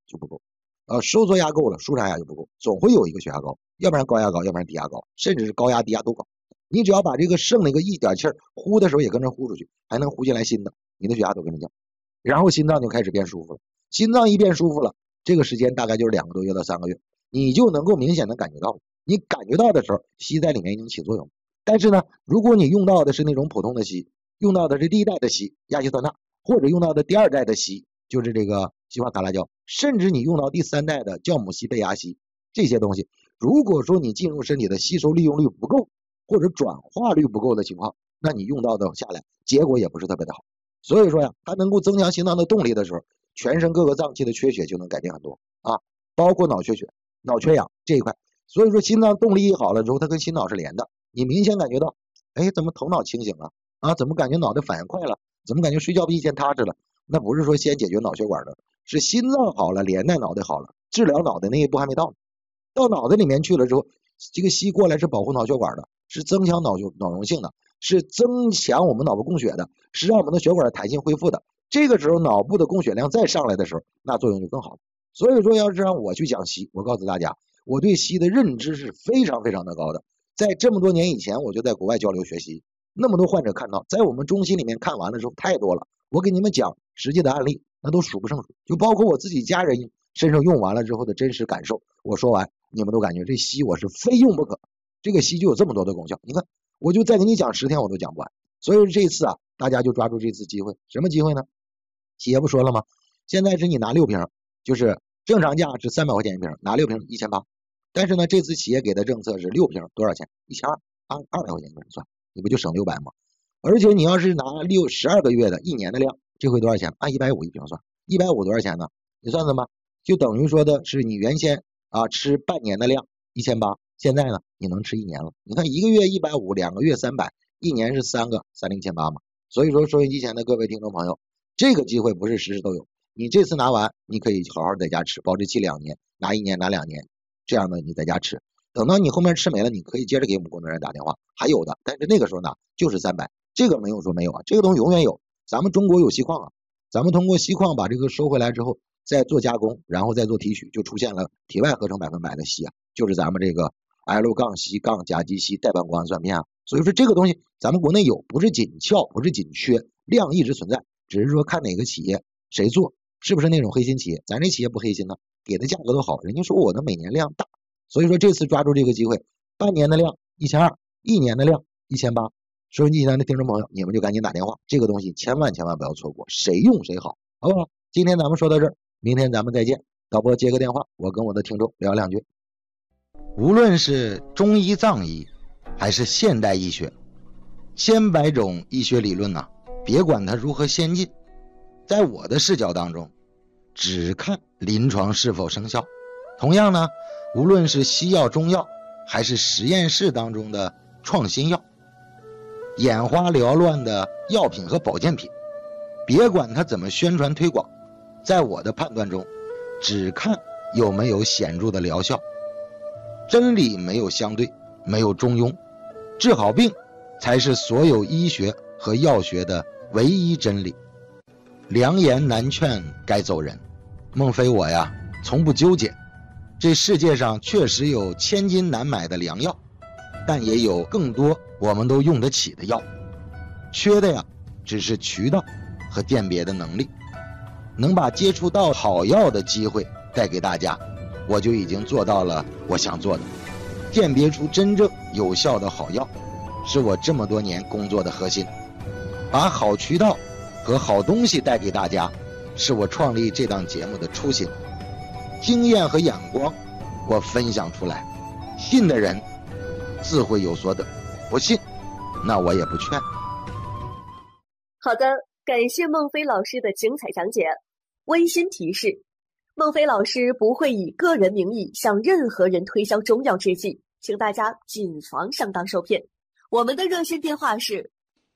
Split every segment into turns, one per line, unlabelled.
就不够，收缩压够了，输上压就不够，总会有一个血压高，要不然高压高，要不然低压高，甚至是高压低压都高。你只要把这个剩那个一点气儿呼的时候也跟着呼出去，还能呼进来新的，你的血压都跟着降，然后心脏就开始变舒服了。心脏一变舒服了，这个时间大概就是2个多月到3个月，你就能够明显的感觉到了。你感觉到的时候，硒在里面已经起作用。但是呢，如果你用到的是那种普通的硒，用到的是第1代的硒亚稀酸钠，或者用到的第2代的硒，就是这个硒化卡拉胶，甚至你用到第3代的酵母硒贝芽硒，这些东西，如果说你进入身体的吸收利用率不够，或者转化率不够的情况，那你用到的下来结果也不是特别的好。所以说呀，它能够增强心脏的动力的时候，全身各个脏器的缺血就能改变很多啊，包括脑缺血、脑缺氧这一块。所以说心脏动力一好了之后，它跟心脑是连的，你明显感觉到，哎，怎么头脑清醒了啊？怎么感觉脑袋反应快了？怎么感觉睡觉比以前踏实了？那不是说先解决脑血管的，是心脏好了，连带脑袋好了，治疗脑袋那一步还没到呢。到脑袋里面去了之后，这个硒过来是保护脑血管的，是增强脑容性的，是增强我们脑部供血的，是让我们的血管的弹性恢复的。这个时候脑部的供血量再上来的时候，那作用就更好了。所以说要是让我去讲硒，我告诉大家，我对硒的认知是非常非常的高的。在这么多年以前，我就在国外交流学习，那么多患者看到，在我们中心里面看完了之后太多了，我给你们讲实际的案例，那都数不胜数，就包括我自己家人身上用完了之后的真实感受。我说完，你们都感觉这硒我是非用不可，这个硒就有这么多的功效。你看，我就再给你讲10天我都讲不完。所以这次啊，大家就抓住这次机会，什么机会呢？企业不说了吗？现在是你拿6瓶，就是正常价是300块钱一瓶，拿6瓶1800。但是呢，这次企业给的政策是6瓶多少钱？1200，按200块钱一瓶算，你不就省600吗？而且你要是拿12个月的1年的量，这回多少钱？按150一瓶算，150多少钱呢？你算算吧，就等于说的是你原先吃半年的量1800，现在呢你能吃1年了。你看1个月150，2个月300，一年是3个3018嘛。所以说收音机前的各位听众朋友，这个机会不是时时都有，你这次拿完，你可以好好在家吃，保质期2年，拿1年拿2年，这样呢你在家吃，等到你后面吃没了，你可以接着给我们工作人员打电话，还有的，但是那个时候呢就是300，这个没有说没有啊，这个东西永远有，咱们中国有锡矿啊，咱们通过锡矿把这个收回来之后，再做加工，然后再做提取，就出现了体外合成100%的锡啊，就是咱们这个 L-硒甲基硒代半胱氨酸片啊。所以说这个东西咱们国内有，不是紧俏，不是紧缺，量一直存在，只是说看哪个企业谁做，是不是那种黑心企业，咱这企业不黑心呢，给的价格都好，人家说我的每年量大。所以说这次抓住这个机会，半年的量1200，一年的量1800。收音机前的听众朋友，你们就赶紧打电话，这个东西千万不要错过，谁用谁好，好不好？今天咱们说到这儿，明天咱们再见。导播接个电话，我跟我的听众聊2句。无论是中医藏医还是现代医学，千百种医学理论别管它如何先进，在我的视角当中，只看临床是否生效。同样呢，无论是西药、中药，还是实验室当中的创新药，眼花缭乱的药品和保健品，别管它怎么宣传推广，在我的判断中，只看有没有显著的疗效。真理没有相对，没有中庸，治好病才是所有医学和药学的唯一真理。良言难劝该走人，孟非我呀从不纠结。这世界上确实有千金难买的良药，但也有更多我们都用得起的药，缺的呀只是渠道和鉴别的能力。能把接触到好药的机会带给大家，我就已经做到了我想做的。鉴别出真正有效的好药，是我这么多年工作的核心。把好渠道和好东西带给大家，是我创立这档节目的初心。经验和眼光我分享出来，信的人自会有所得，不信那我也不劝。
好的，感谢孟非老师的精彩讲解。温馨提示，孟非老师不会以个人名义向任何人推销中药制剂，请大家谨防上当受骗。我们的热线电话是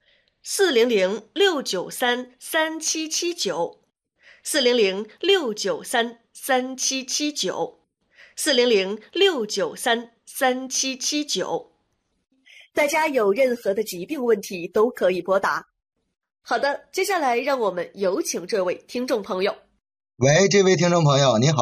400-693-3779，400-693-3779，大家有任何的疾病问题都可以拨打。好的，接下来让我们有请这位听众朋友。
喂，这位听众朋友，你好。